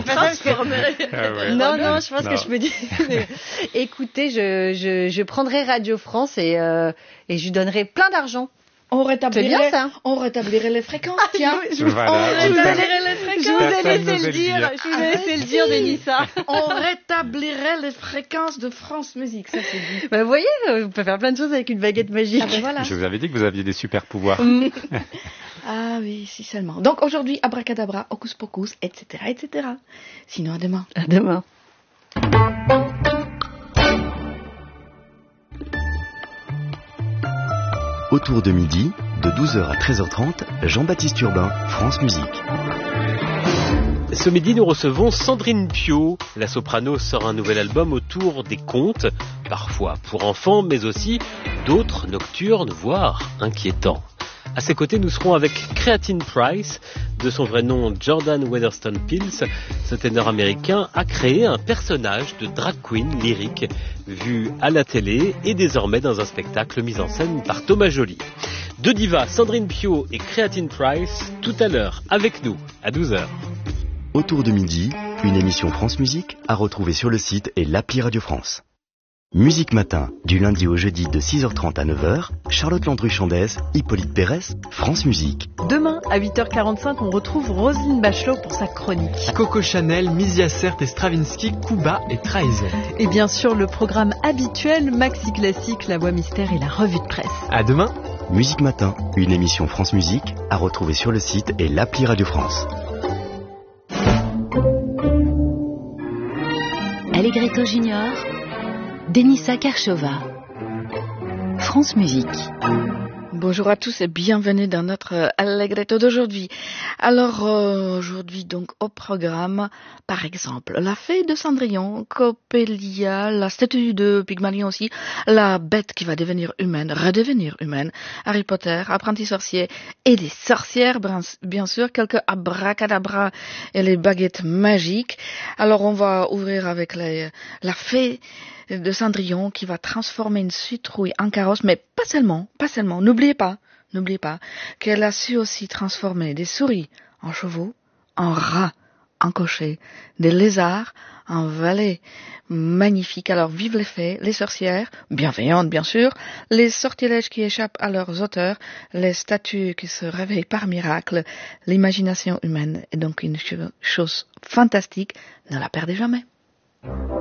transformerai. Non, je pense que je peux dire. Écoutez, je prendrai Radio France et je lui donnerai plein d'argent. On rétablirait les fréquences, tiens. Je vous ai laissé le dire, Denissa. On rétablirait les fréquences de France Musique, ça c'est dit. Vous voyez, on peut faire plein de choses avec une baguette magique. Voilà. Je vous avais dit que vous aviez des super pouvoirs. Ah oui, si seulement. Donc aujourd'hui, abracadabra, hocus pocus, etc., etc. Sinon, à demain. À demain. Autour de midi, de 12h à 13h30, Jean-Baptiste Urbain, France Musique. Ce midi, nous recevons Sandrine Pio. La soprano sort un nouvel album autour des contes, parfois pour enfants, mais aussi d'autres nocturnes, voire inquiétants. À ses côtés, nous serons avec Creatine Price. De son vrai nom, Jordan Weatherstone Pills, ce ténor américain a créé un personnage de drag queen lyrique, vu à la télé et désormais dans un spectacle mis en scène par Thomas Joly. Deux divas, Sandrine Pio et Creatine Price, tout à l'heure avec nous, à 12h. Autour de midi, une émission France Musique à retrouver sur le site et l'appli Radio France. Musique Matin, du lundi au jeudi de 6h30 à 9h, Charlotte Landru-Chandès, Hippolyte Pérès, France Musique. Demain, à 8h45, on retrouve Roselyne Bachelot pour sa chronique. Coco Chanel, Misia Sert et Stravinsky, Kuba et Trahison. Et bien sûr, le programme habituel, Maxi Classique, La Voix Mystère et la revue de presse. À demain. Musique Matin, une émission France Musique à retrouver sur le site et l'appli Radio France. Allegretto Junior, Denissa Karchova, France Musique. Bonjour à tous et bienvenue dans notre Allegretto d'aujourd'hui. Alors aujourd'hui donc au programme, par exemple, la fée de Cendrillon, Coppelia, la statue de Pygmalion aussi, la bête qui va devenir humaine, redevenir humaine, Harry Potter, apprenti sorcier et des sorcières, bien sûr, quelques abracadabra et les baguettes magiques. Alors on va ouvrir avec la fée de Cendrillon qui va transformer une citrouille en carrosse, mais pas seulement, n'oubliez pas qu'elle a su aussi transformer des souris en chevaux, en rats, en cochers, des lézards en valets. Magnifique. Alors vive les fées, les sorcières, bienveillantes bien sûr, les sortilèges qui échappent à leurs auteurs, les statues qui se réveillent par miracle. L'imagination humaine est donc une chose fantastique, ne la perdez jamais.